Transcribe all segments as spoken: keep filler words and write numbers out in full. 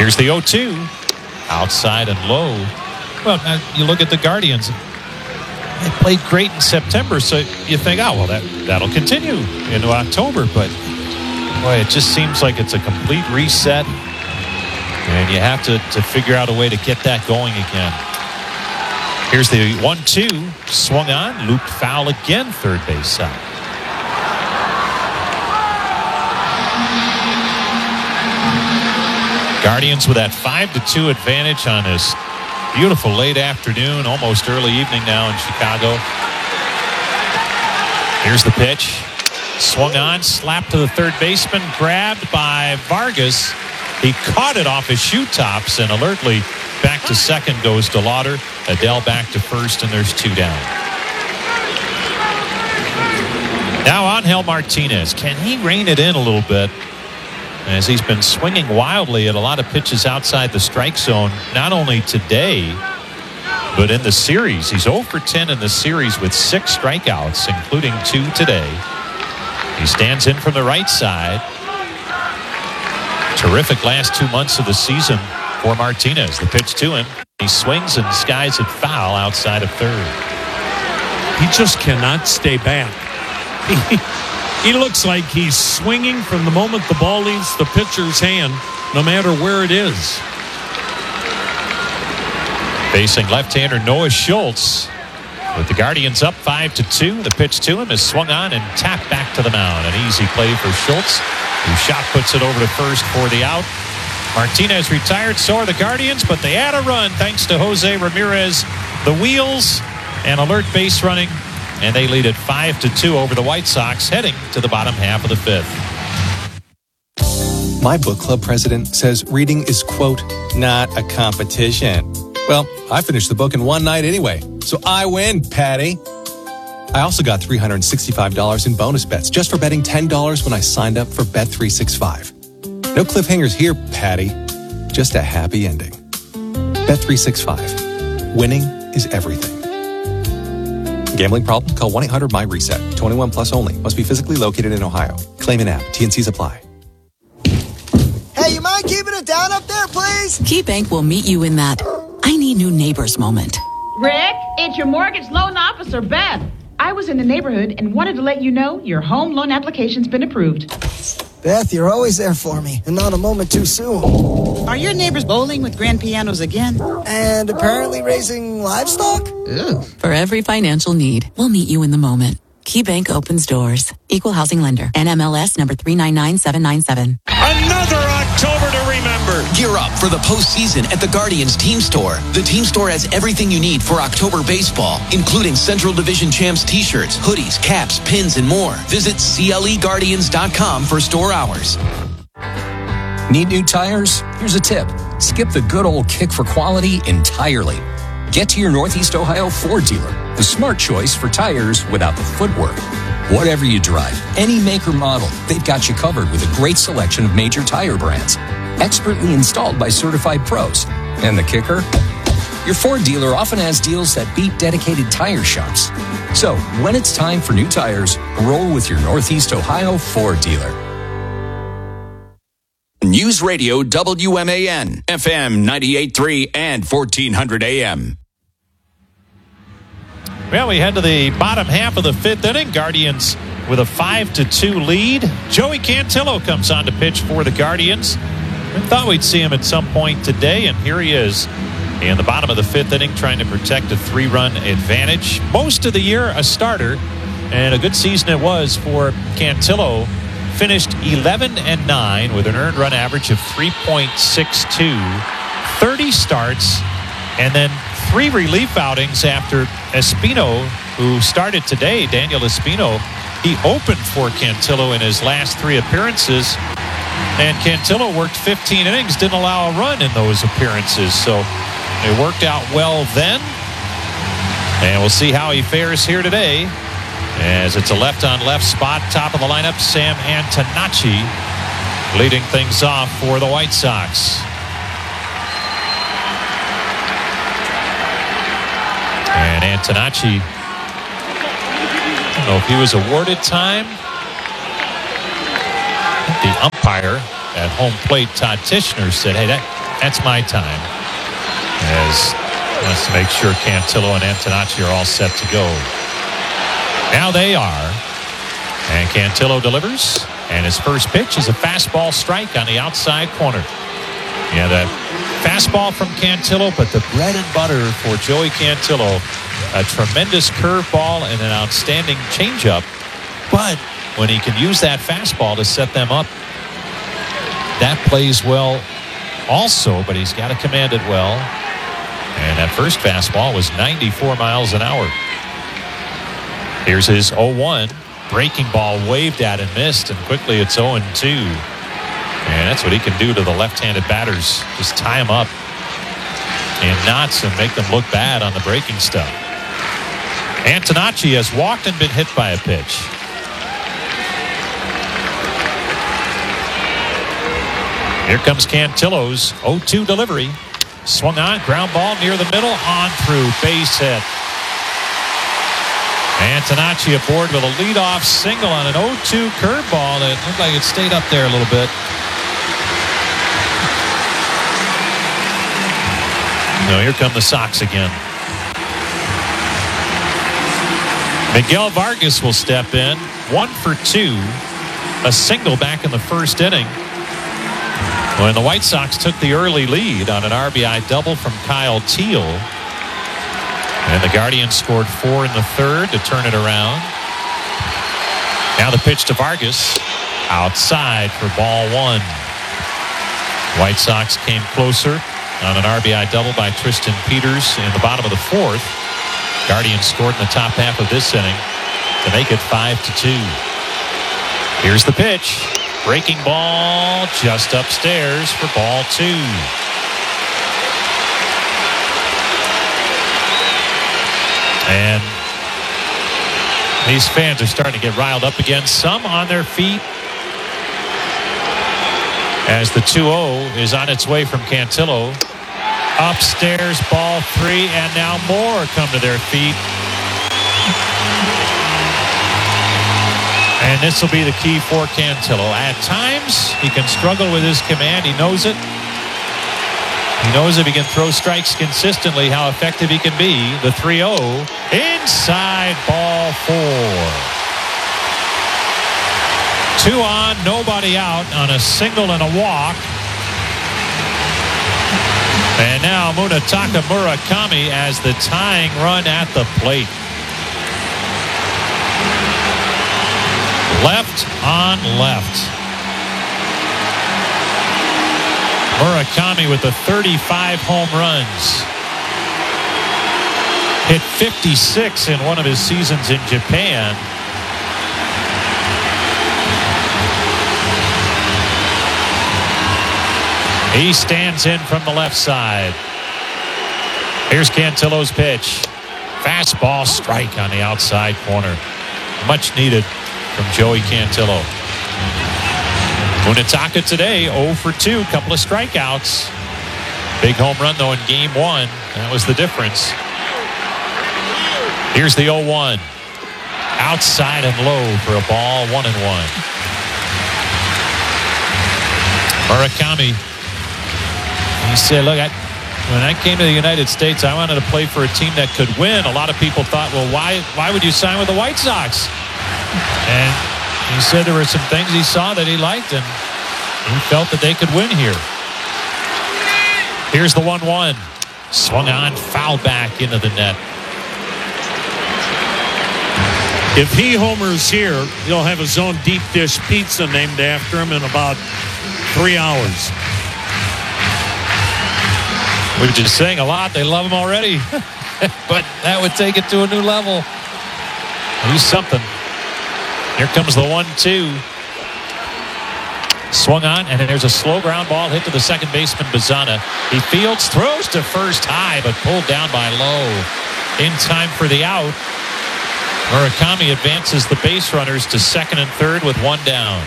Here's the oh two. Outside and low. Well, now you look at the Guardians. They played great in September, so you think, oh, well, that, that'll continue into October. But, boy, it just seems like it's a complete reset. And you have to, to figure out a way to get that going again. Here's the one two. Swung on. Looped foul again, third base side. Guardians with that five to two advantage on this beautiful late afternoon, almost early evening now in Chicago. Here's the pitch. Swung on, slapped to the third baseman, grabbed by Vargas. He caught it off his shoe tops, and alertly back to second goes to Lauder. Adele back to first, and there's two down. Now Angel Martinez. Can he rein it in a little bit? As he's been swinging wildly at a lot of pitches outside the strike zone, not only today, but in the series. He's oh for ten in the series with six strikeouts, including two today. He stands in from the right side. Terrific last two months of the season for Martinez. The pitch to him. He swings and skies it foul outside of third. He just cannot stay back. He, he looks like he's swinging from the moment the ball leaves the pitcher's hand, no matter where it is. Facing left-hander Noah Schultz. With the Guardians up five to two, the pitch to him is swung on and tapped back to the mound. An easy play for Schultz, whose shot puts it over to first for the out. Martinez retired, so are the Guardians, but they add a run thanks to Jose Ramirez. The wheels and alert base running, and they lead at five to two over the White Sox, heading to the bottom half of the fifth. My book club president says reading is, quote, not a competition. Well, I finished the book in one night anyway, so I win, Patty. I also got three hundred sixty-five dollars in bonus bets just for betting ten dollars when I signed up for Bet three sixty-five. No cliffhangers here, Patty. Just a happy ending. Bet three sixty-five. Winning is everything. Gambling problem? Call one eight hundred my reset. twenty-one plus only. Must be physically located in Ohio. Claim an app. T and Cs apply. Hey, you mind keeping it down up there, please? KeyBank will meet you in that I need new neighbors moment. Rick, it's your mortgage loan officer, Beth. I was in the neighborhood and wanted to let you know your home loan application's been approved. Beth, you're always there for me, and not a moment too soon. Are your neighbors bowling with grand pianos again? And apparently raising livestock? Ooh. For every financial need, we'll meet you in the moment. KeyBank opens doors. Equal housing lender. N M L S number three nine nine seven nine seven. Another October to remember. Gear up for the postseason at the Guardians Team Store. The Team Store has everything you need for October baseball, including Central Division Champs t-shirts, hoodies, caps, pins, and more. Visit C L E Guardians dot com for store hours. Need new tires? Here's a tip. Skip the good old kick for quality entirely. Get to your Northeast Ohio Ford dealer, the smart choice for tires without the footwork. Whatever you drive, any make or model, they've got you covered with a great selection of major tire brands. Expertly installed by certified pros. And the kicker? Your Ford dealer often has deals that beat dedicated tire shops. So, when it's time for new tires, roll with your Northeast Ohio Ford dealer. News Radio W M A N, F M ninety-eight point three and fourteen hundred A M. Well, we head to the bottom half of the fifth inning. Guardians with a five to two lead. Joey Cantillo comes on to pitch for the Guardians. We thought we'd see him at some point today, and here he is in the bottom of the fifth inning trying to protect a three-run advantage. Most of the year a starter, and a good season it was for Cantillo. Finished eleven and nine with an earned run average of three point six two, thirty starts, and then three relief outings after Espino, who started today, Daniel Espino. He opened for Cantillo in his last three appearances, and Cantillo worked fifteen innings, didn't allow a run in those appearances, so it worked out well then, and we'll see how he fares here today, as it's a left-on-left spot. Top of the lineup, Sam Antonacci leading things off for the White Sox. And Antonacci, I don't know if he was awarded time. The umpire at home plate, Todd Tishner, said, hey, that That's my time. As wants to make sure Cantillo and Antonacci are all set to go. Now they are. And Cantillo delivers. And his first pitch is a fastball strike on the outside corner. Yeah, that fastball from Cantillo, but the bread and butter for Joey Cantillo, a tremendous curveball and an outstanding changeup. But when he can use that fastball to set them up, that plays well also, but he's got to command it well. And that first fastball was ninety-four miles an hour. Here's his oh one. Breaking ball waved at and missed, and quickly it's oh and two. And that's what he can do to the left-handed batters. Just tie them up in knots and make them look bad on the breaking stuff. Antonacci has walked and been hit by a pitch. Here comes Cantillo's oh two delivery. Swung on, ground ball near the middle, on through, base hit. Antonacci aboard with a leadoff single on an oh two curveball that looked like it stayed up there a little bit. No, here come the Sox again. Miguel Vargas will step in, one for two, a single back in the first inning. When the White Sox took the early lead on an R B I double from Kyle Teel. And the Guardians scored four in the third to turn it around. Now the pitch to Vargas. Outside for ball one. White Sox came closer on an R B I double by Tristan Peters in the bottom of the fourth. Guardians scored in the top half of this inning to make it five to two. Here's the pitch. Breaking ball just upstairs for ball two. And these fans are starting to get riled up again. Some on their feet as the two oh is on its way from Cantillo. Upstairs, ball three, and now more come to their feet. And this will be the key for Cantillo. At times, he can struggle with his command. He knows it. He knows if he can throw strikes consistently, how effective he can be. The three oh inside, ball four. Two on, nobody out on a single and a walk. And now Munetaka Murakami as the tying run at the plate. Left on left. Murakami with the thirty-five home runs. Hit fifty-six in one of his seasons in Japan. He stands in from the left side. Here's Cantillo's pitch. Fastball strike on the outside corner. Much needed from Joey Cantillo. Munetaka today oh for two, couple of strikeouts. Big home run though in game one. That was the difference. Here's the oh one. Outside and low for a ball, one and one. Murakami. He said, look, I, when I came to the United States, I wanted to play for a team that could win. A lot of people thought, well, why, why would you sign with the White Sox? And he said there were some things he saw that he liked, and he felt that they could win here. Here's the one one. Swung on, fouled back into the net. If he homers here, he'll have his own deep dish pizza named after him in about three hours. We were just saying a lot. They love him already. But that would take it to a new level. Do something. Here comes the one two. Swung on, and there's a slow ground ball hit to the second baseman, Bazana. He fields, throws to first high, but pulled down by Lowe. In time for the out. Murakami advances the base runners to second and third with one down.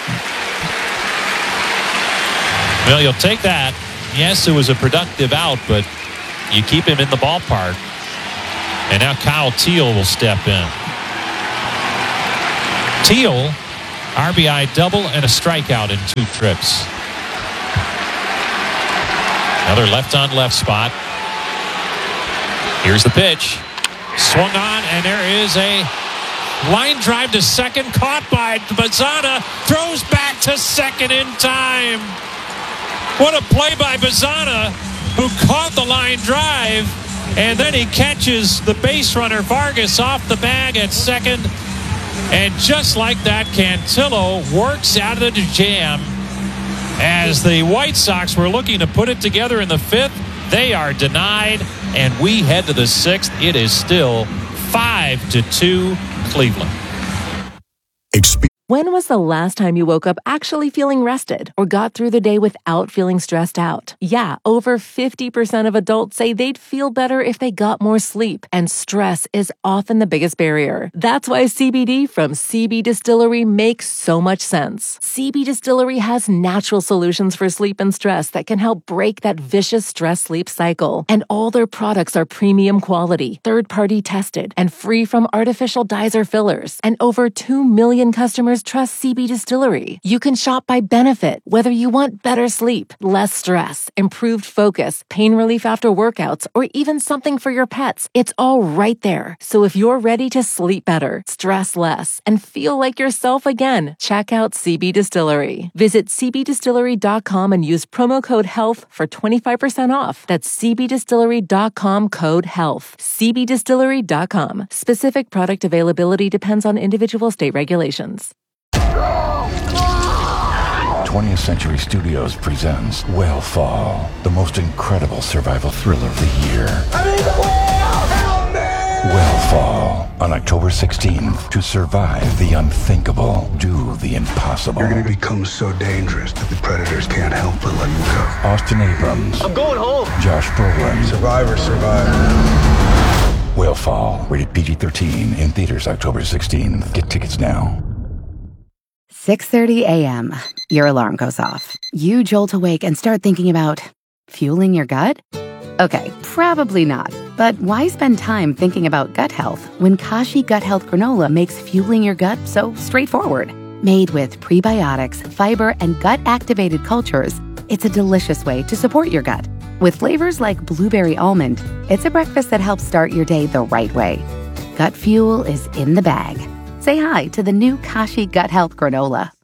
Well, you'll take that. Yes, it was a productive out, but you keep him in the ballpark. And now Kyle Teel will step in. Teel, R B I double and a strikeout in two trips. Another left-on-left spot. Here's the pitch. Swung on, and there is a line drive to second, caught by Bazzana. Throws back to second in time. What a play by Bazzana, who caught the line drive, and then he catches the base runner Vargas off the bag at second. And just like that, Cantillo works out of the jam. As the White Sox were looking to put it together in the fifth, they are denied, and we head to the sixth. It is still five to two Cleveland. When was the last time you woke up actually feeling rested or got through the day without feeling stressed out? Yeah, over fifty percent of adults say they'd feel better if they got more sleep, and stress is often the biggest barrier. That's why C B D from C B Distillery makes so much sense. C B Distillery has natural solutions for sleep and stress that can help break that vicious stress-sleep cycle. And all their products are premium quality, third-party tested, and free from artificial dyes or fillers. And over two million customers trust C B Distillery. You can shop by benefit, whether you want better sleep, less stress, improved focus, pain relief after workouts, or even something for your pets. It's all right there. So if you're ready to sleep better, stress less, and feel like yourself again, check out C B Distillery. Visit c b distillery dot com and use promo code HEALTH for twenty-five percent off. That's c b distillery dot com code HEALTH. c b distillery dot com. Specific product availability depends on individual state regulations. twentieth Century Studios presents Whale the most incredible survival thriller of the year. Whale on October sixteenth. To survive the unthinkable, do the impossible. You're going to become so dangerous that the predators can't help but let you go. Austin Abrams. I'm going home. Josh Brolin. Survivor, survivor. Whale rated P G thirteen in theaters October sixteenth. Get tickets now. six thirty a.m. Your alarm goes off. You jolt awake and start thinking about fueling your gut? Okay, probably not. But why spend time thinking about gut health when Kashi Gut Health Granola makes fueling your gut so straightforward? Made with prebiotics, fiber, and gut-activated cultures, it's a delicious way to support your gut. With flavors like blueberry almond, it's a breakfast that helps start your day the right way. Gut fuel is in the bag. Say hi to the new Kashi Gut Health Granola.